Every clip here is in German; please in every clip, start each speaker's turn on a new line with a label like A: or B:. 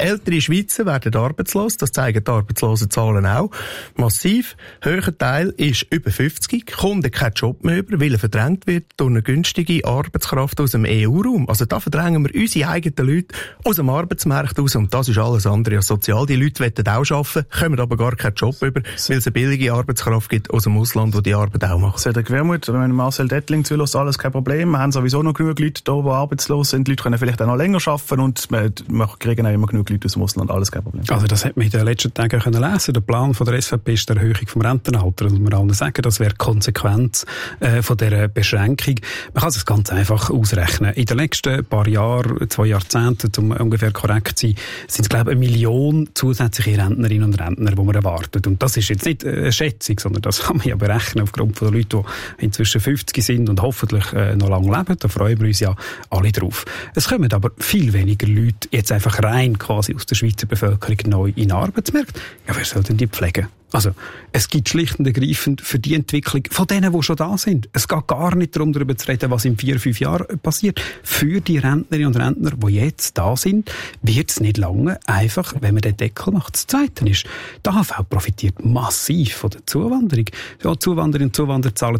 A: Ältere Schweizer werden arbeitslos, das zeigen die Arbeitslosenzahlen auch. Massiv, höherer Teil ist über 50, kommt keinen Job mehr über, weil er verdrängt wird durch eine günstige Arbeitskraft aus dem EU-Raum. Also da verdrängen wir unsere eigenen Leute aus dem Arbeitsmarkt aus und das ist alles andere als sozial. Die Leute wollen auch arbeiten, kommen aber gar keinen Job über, weil es eine billige Arbeitskraft gibt aus dem Ausland, die die Arbeit auch macht.
B: Cedric Wermuth, wenn Marcel Dettling zulässt, alles kein Problem. Wir haben sowieso noch genug Leute da, die arbeitslos sind. Die Leute können vielleicht auch noch länger arbeiten und wir kriegen auch immer genug Leute aus dem Ausland. Alles kein Problem.
C: Also das hat man in den letzten Tagen lesen können. Der Plan von der SVP ist die Erhöhung vom Rentenalter. Das muss man allen sagen, das wäre Konsequenz von dieser Beschränkung. Man kann es ganz einfach ausrechnen. In den letzten paar Jahren, 2 Jahrzehnten, um ungefähr korrekt zu sein, sind es, glaube ich, 1 Million zusätzliche Rentnerinnen und Rentner, die man erwartet. Und das ist jetzt nicht eine Schätzung, sondern das kann man ja berechnen aufgrund von den Leuten, die inzwischen 50 sind und hoffentlich noch lange leben. Da freuen wir uns ja alle drauf. Es kommen aber viel weniger Leute jetzt einfach rein quasi aus der Schweizer Bevölkerung neu in den Arbeitsmarkt. Ja, wer soll denn die pflegen? Also, es gibt schlicht und ergreifend für die Entwicklung von denen, die schon da sind. Es geht gar nicht darum, darüber zu reden, was in 4-5 Jahren passiert. Für die Rentnerinnen und Rentner, die jetzt da sind, wird es nicht lange, einfach, wenn man den Deckel macht. Das Zweite ist, die AHV profitiert massiv von der Zuwanderung. Ja, Zuwanderinnen und Zuwanderer zahlen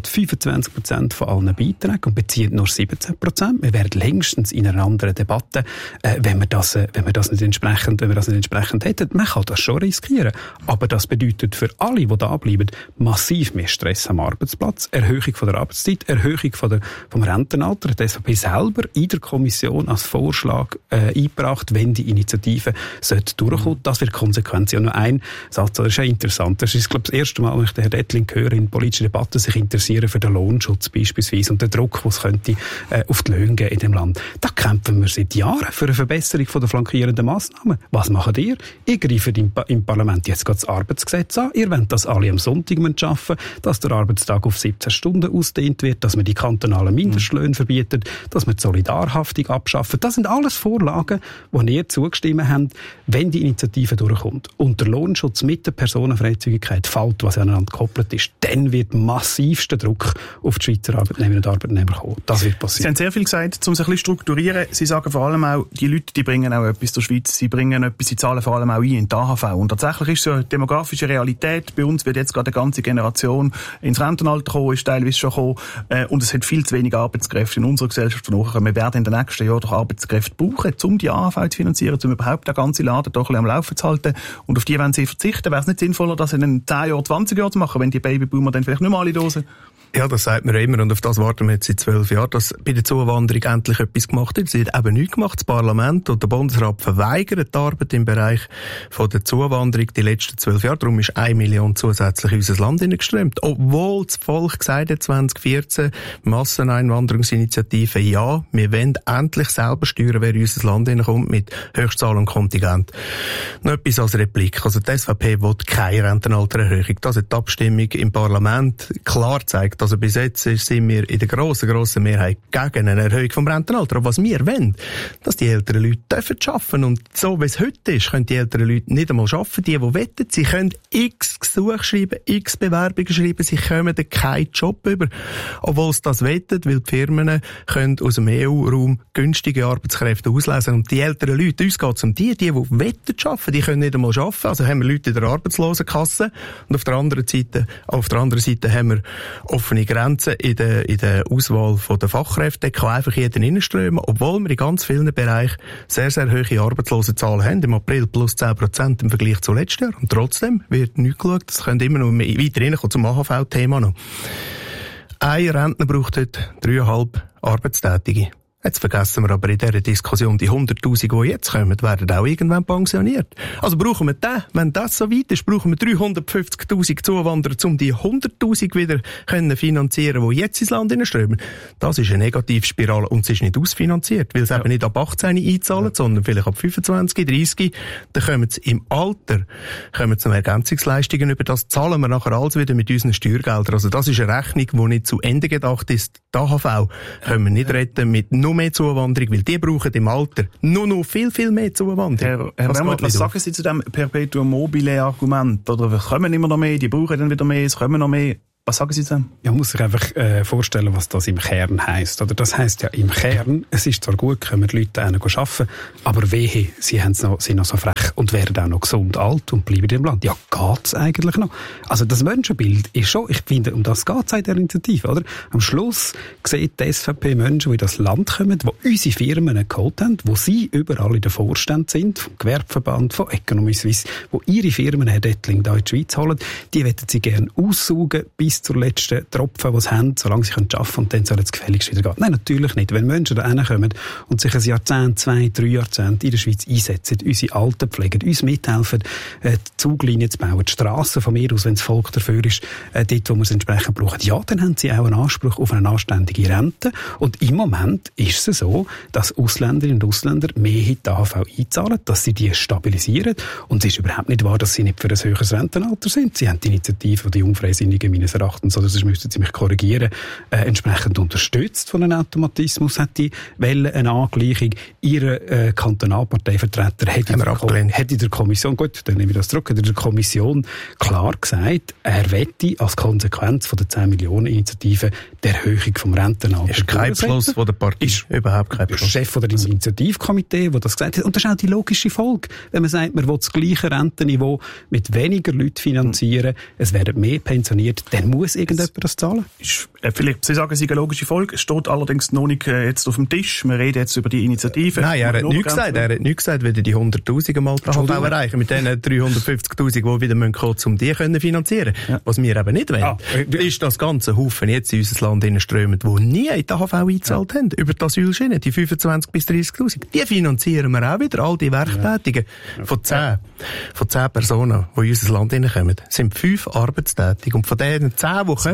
C: 25% von allen Beiträgen und beziehen nur 17%. Wir wären längstens in einer anderen Debatte, wenn wir das nicht entsprechend hätten. Man kann das schon riskieren. Aber das bedeutet für alle, die da bleiben, massiv mehr Stress am Arbeitsplatz, Erhöhung von der Arbeitszeit, Erhöhung vom Rentenalter. Die SVP selber in der Kommission als Vorschlag eingebracht, wenn die Initiative durchkommen. Das wird Konsequenz. Ja, nur ein Satz, das ist ja interessant. Das ist, glaube ich, das erste Mal, wenn ich den Herrn Dettling höre, in politischen Debatten sich interessieren für den Lohnschutz beispielsweise und den Druck, den es könnte auf die Löhne geben in dem Land. Da kämpfen wir seit Jahren für eine Verbesserung von der flankierenden Massnahmen. Was macht ihr? Ihr greift im Parlament jetzt gerade das Arbeitsgesetz an. Ihr wollt, dass alle am Sonntag arbeiten müssen, dass der Arbeitstag auf 17 Stunden ausgedehnt wird, dass man die kantonalen Mindestlöhne verbietet, dass man die Solidarhaftung abschafft. Das sind alles Vorlagen, die ihr zugestimmt habt, wenn die Initiative durchkommt. Und der Lohnschutz mit der Personenfreizügigkeit fällt, was aneinander gekoppelt ist, dann wird massivster Druck auf die Schweizer Arbeitnehmerinnen und Arbeitnehmer kommen. Das wird passieren.
B: Sie haben sehr viel gesagt, um sich ein bisschen strukturieren. Sie sagen vor allem auch, die Leute, die bringen auch etwas zur Schweiz, sie bringen etwas, sie zahlen vor allem auch ein in die AHV. Und tatsächlich ist so eine demografische Realität. Bei uns wird jetzt gerade eine ganze Generation ins Rentenalter kommen, ist teilweise schon gekommen, und es hat viel zu wenig Arbeitskräfte in unserer Gesellschaft. Wir werden in den nächsten Jahren doch Arbeitskräfte brauchen, um die AHV zu finanzieren, um überhaupt den ganzen Laden doch ein bisschen am Laufen zu halten. Und auf die wollen sie verzichten. Wäre es nicht sinnvoller, das in den 10 Jahren, 20 Jahren zu machen, wenn die Babyboomer dann vielleicht nicht mehr alle da sind?
A: Ja, das sagt man immer und auf das warten wir jetzt seit 12 Jahren, dass bei der Zuwanderung endlich etwas gemacht wird. Es wird eben nichts gemacht. Das Parlament und der Bundesrat verweigern die Arbeit im Bereich von der Zuwanderung die letzten 12 Jahre. Darum ist 1 Million zusätzlich in unser Land hineingeströmt. Obwohl das Volk gesagt hat, 2014, Masseneinwanderungsinitiative, ja, wir wollen endlich selber steuern, wer in unser Land hineinkommt mit Höchstzahl und Kontingent. Noch etwas als Replik. Also die SVP will keine Rentenaltererhöhung. Das hat die Abstimmung im Parlament klar gezeigt. Also bis jetzt sind wir in der grossen Mehrheit gegen eine Erhöhung vom Rentenalter. Aber was wir wollen, dass die älteren Leute dürfen arbeiten. Und so wie es heute ist, können die älteren Leute nicht einmal arbeiten. Die wollen, sie können x Gesuche schreiben, x Bewerbungen schreiben, sie kommen dann keinen Job über. Obwohl sie das wollen, weil die Firmen können aus dem EU-Raum günstige Arbeitskräfte auslesen. Und die älteren Leute, uns geht es um die wollen arbeiten, die können nicht einmal arbeiten. Also haben wir Leute in der Arbeitslosenkasse. Und auf der anderen Seite haben wir offene Grenzen in der Auswahl der Fachkräfte. Da kann einfach jeder reinströmen, obwohl wir in ganz vielen Bereichen sehr, sehr hohe Arbeitslosenzahlen haben. Im April plus 10% im Vergleich zu letztem Jahr. Und trotzdem wird nichts geschaut. Das könnte immer noch weiter reinkommen zum AHV-Thema noch. Ein Rentner braucht heute 3,5 Arbeitstätige. Jetzt vergessen wir aber in dieser Diskussion, die 100'000, die jetzt kommen, werden auch irgendwann pensioniert. Also brauchen wir den, wenn das so weit ist, brauchen wir 350'000 Zuwanderer, um die 100'000 wieder finanzieren, die jetzt ins Land hineinströmen. Das ist eine Negativspirale und es ist nicht ausfinanziert, weil sie eben nicht ab 18 einzahlen, sondern vielleicht ab 25, 30. Dann kommen sie im Alter noch Ergänzungsleistungen über. Das zahlen wir nachher alles wieder mit unseren Steuergeldern. Also das ist eine Rechnung, die nicht zu Ende gedacht ist. Die AHV können wir nicht retten mit nur mehr Zuwanderung, weil die brauchen im Alter nur noch viel, viel mehr Zuwanderung.
B: Herr Wermuth, was sagen Sie zu dem Perpetuum mobile Argument? Oder kommen immer noch mehr, die brauchen dann wieder mehr, es kommen noch mehr? Was sagen Sie denn?
C: Man muss sich einfach vorstellen, was das im Kern heisst. Oder das heisst ja im Kern, es ist zwar gut, können die Leute arbeiten, aber wehe, sie sind noch so frech und werden auch noch gesund alt und bleiben im Land. Ja, geht's eigentlich noch? Also das Menschenbild ist schon, ich finde, um das geht's in der Initiative, oder? Am Schluss sieht die SVP Menschen, die in das Land kommen, die unsere Firmen geholt haben, wo sie überall in den Vorständen sind, vom Gewerbeverband, von Economy Suisse, wo ihre Firmen, Herr Dettling, da in die Schweiz holen, die wollen sie gerne aussaugen, bis zur letzten Tropfen, die sie haben, solange sie arbeiten können, und dann soll es gefälligst wieder gehen. Nein, natürlich nicht. Wenn Menschen da hinkommen und sich ein Jahrzehnt, 2, 3 Jahrzehnte in der Schweiz einsetzen, unsere Alten pflegen, uns mithelfen, die Zuglinien zu bauen, die Strassen von mir aus, wenn das Volk dafür ist, dort, wo wir es entsprechend brauchen, ja, dann haben sie auch einen Anspruch auf eine anständige Rente. Und im Moment ist es so, dass Ausländerinnen und Ausländer mehr in die AHV einzahlen, dass sie die stabilisieren. Und es ist überhaupt nicht wahr, dass sie nicht für ein höheres Rentenalter sind. Sie haben die Initiative, die Jungfreisinnigen meines Erachtens, oder sonst müssten Sie mich korrigieren, entsprechend unterstützt von einem Automatismus, hat die Welle eine Angleichung. Ihre Kantonalparteivertreter hat in der Kommission, gut, dann nehme ich das zurück, hat in der Kommission klar gesagt, er wette als Konsequenz von der 10 Millionen Initiative die Erhöhung vom Rentenalter.
A: Ist kein Beschluss von der Partei. Ist überhaupt kein Beschluss.
C: Chef von der Initiativkomitee, der das gesagt hat. Und das ist auch die logische Folge. Wenn man sagt, man will das gleiche Rentenniveau mit weniger Leuten finanzieren, es werden mehr pensioniert, dann muss irgendjemand das zahlen.
B: Vielleicht, Sie sagen, es ist eine logische Folge. Es steht allerdings noch nicht jetzt auf dem Tisch. Wir reden jetzt über die Initiative.
A: Nein, er hat nichts gesagt. Er hat nichts gesagt, wenn die 100'000 mal AHV erreichen. Mit den 350'000, die wieder kommen müssen, um die zu finanzieren. Ja. Was wir eben nicht wollen, ist das ganze Haufen jetzt in unser Land strömen, die nie in die AHV eingezahlt haben. Über die Asylschiene, die 25.000 bis 30'000. Die finanzieren wir auch wieder. All die Werktätigen von 10 Personen, die in unser Land kommen, sind 5 arbeitstätig. Und von denen 10, die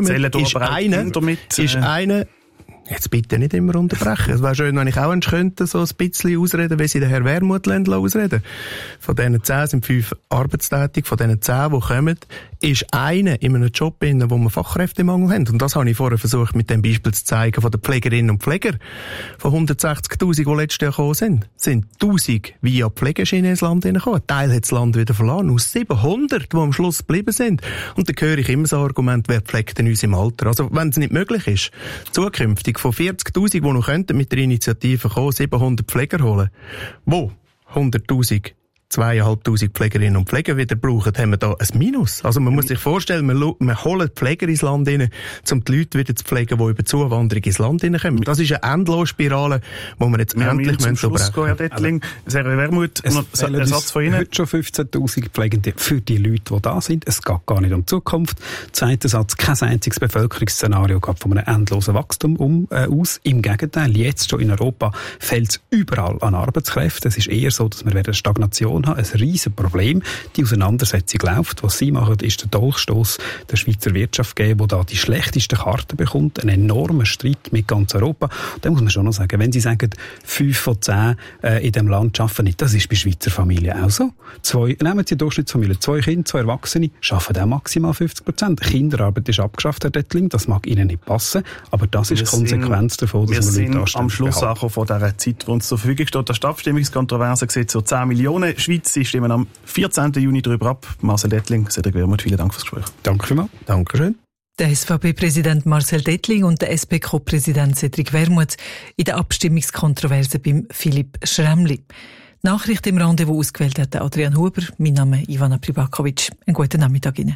A: kommen, ist einer, jetzt bitte nicht immer unterbrechen. Es wäre schön, wenn ich auch könnte, so ein bisschen ausreden, wie sie der Herr Wermuth ausreden. Von diesen 10 sind 5 arbeitstätig. Von diesen 10, die kommen, ist einer in einem Job, wo wir Fachkräftemangel haben. Und das habe ich vorher versucht, mit dem Beispiel zu zeigen von den Pflegerinnen und Pflegern. Von 160'000, die letztes Jahr gekommen sind 1'000 via Pflegeschiene ins Land hineingekommen. Ein Teil hat das Land wieder verloren. Aus 700, die am Schluss geblieben sind. Und dann höre ich immer so Argument, wer pflegt denn uns im Alter? Also, wenn es nicht möglich ist, zukünftig von 40'000, die noch könnten mit der Initiative kommen, 700 Pfleger holen, wo 100'000 2'500 Pflegerinnen und Pfleger wieder brauchen, haben wir da ein Minus. Also man muss sich vorstellen, wir holen Pfleger ins Land rein, um die Leute wieder zu pflegen, die über Zuwanderung ins Land hineinkommen. Das ist eine Endlosspirale, die wir jetzt endlich
B: unterbrechen. Herr Dettling, Herr Wermuth, ein Satz von Ihnen.
C: Heute schon 15'000 Pflegende für die Leute, die da sind. Es geht gar nicht um die Zukunft. Zweiter Satz, kein einziges Bevölkerungsszenario gab von einem endlosen Wachstum aus. Im Gegenteil, jetzt schon in Europa fehlt es überall an Arbeitskräften. Es ist eher so, dass wir eine Stagnation haben, ein riesen Problem. Die Auseinandersetzung läuft. Was Sie machen, ist der Dolchstoss der Schweizer Wirtschaft geben, die da die schlechtesten Karten bekommt. Ein enormer Streit mit ganz Europa. Da muss man schon noch sagen, wenn Sie sagen, 5 von 10 in diesem Land arbeiten nicht, das ist bei Schweizer Familien auch so. Nehmen Sie eine Durchschnittsfamilie, 2 Kinder, 2 Erwachsene, arbeiten auch maximal 50%. Kinderarbeit ist abgeschafft, Herr Dettling, das mag Ihnen nicht passen, aber das ist die Konsequenz davon, dass wir Leute anständig
B: am Schluss auch von dieser Zeit, die uns zur Verfügung steht. Der Abstimmungskontroverse sieht so 10 Millionen. Schweiz, Sie stimmen am 14. Juni darüber ab. Marcel Dettling, Cedric Wermuth, vielen Dank fürs Gespräch.
C: Danke vielmals.
A: Dankeschön.
D: Der SVP-Präsident Marcel Dettling und der SP-Co-Präsident Cedric Wermuth in der Abstimmungskontroverse beim Philipp Schremli. Nachricht im Rendezvous ausgewählt hat Adrian Huber. Mein Name ist Ivana Pribakovic. Einen guten Nachmittag Ihnen.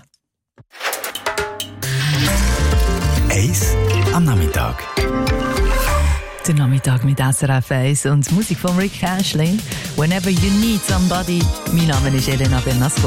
E: Eis am Nachmittag.
F: Der Nachmittag mit SRF 1 und Musik von Rick Ashley. Whenever you need somebody. Mein Name ist Elena Bernasco.